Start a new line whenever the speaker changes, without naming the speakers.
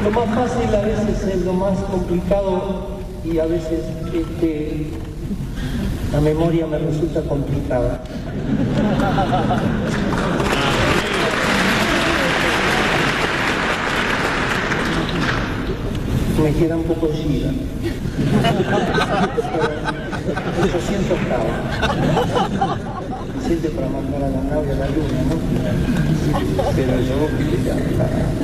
Lo más fácil a veces es lo más complicado y a veces la memoria me resulta complicada. Me queda un poco gira. 800 cabos. Suficiente para mandar a la nave a la luna, ¿no? Pero yo